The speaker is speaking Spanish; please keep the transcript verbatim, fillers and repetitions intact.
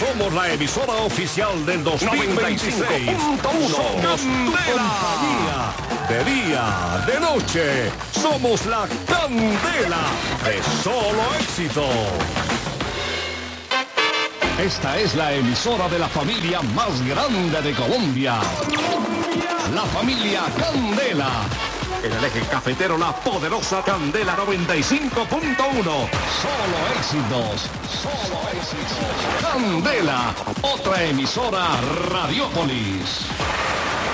Somos la emisora oficial del dos mil veintiséis. Somos tu compañía. De día, de noche. Somos la candela de solo éxito. Esta es la emisora de la familia más grande de Colombia. La familia Candela. En el eje cafetero, la poderosa Candela noventa y cinco punto uno. Solo éxitos. Solo éxitos. Candela. Otra emisora Radiopolis.